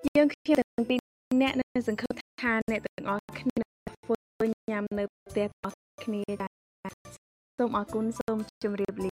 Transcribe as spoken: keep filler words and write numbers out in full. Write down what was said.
យើងគ្នាទាំងពីរអ្នកនៅសង្ឃឹមថាអ្នកទាំងអស់គ្នាធ្វើញ៉ាំនៅផ្ទះទាំងអស់គ្នាសូមអរគុណសូមជម្រាបលា